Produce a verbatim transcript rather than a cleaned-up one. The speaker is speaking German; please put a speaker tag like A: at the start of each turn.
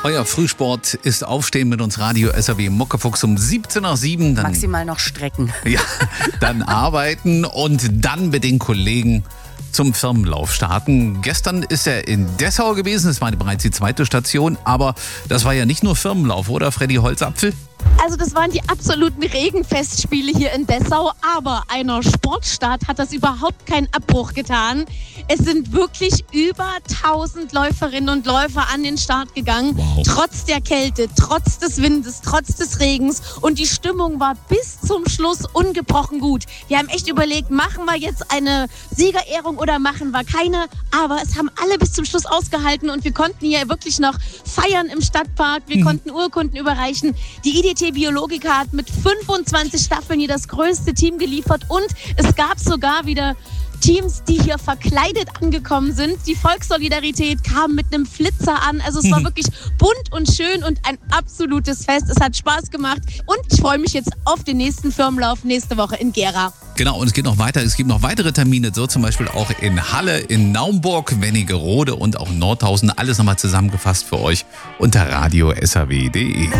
A: Euer Frühsport ist Aufstehen mit uns Radio S R W Muckefuchs um siebzehn nach sieben. Dann,
B: Maximal noch strecken.
A: Ja, dann arbeiten und dann mit den Kollegen zum Firmenlauf starten. Gestern ist er in Dessau gewesen, das war bereits die zweite Station, aber das war ja nicht nur Firmenlauf, oder Freddy Holzapfel?
C: Also das waren die absoluten Regenfestspiele hier in Dessau, aber einer Sportstart hat das überhaupt keinen Abbruch getan. Es sind wirklich über tausend Läuferinnen und Läufer an den Start gegangen, wow. Trotz der Kälte, trotz des Windes, trotz des Regens, und die Stimmung war bis zum Schluss ungebrochen gut. Wir haben echt überlegt, machen wir jetzt eine Siegerehrung oder machen wir keine, aber es haben alle bis zum Schluss ausgehalten und wir konnten hier wirklich noch feiern im Stadtpark, wir mhm. konnten Urkunden überreichen. Die I D T Biologika hat mit fünfundzwanzig Staffeln hier das größte Team geliefert und es gab sogar wieder Teams, die hier verkleidet angekommen sind. Die Volkssolidarität kam mit einem Flitzer an. Also es war wirklich bunt und schön und ein absolutes Fest. Es hat Spaß gemacht und ich freue mich jetzt auf den nächsten Firmenlauf nächste Woche in Gera.
A: Genau, und es geht noch weiter. Es gibt noch weitere Termine, so zum Beispiel auch in Halle, in Naumburg, Wernigerode und auch Nordhausen. Alles nochmal zusammengefasst für euch unter radio s r w punkt d e.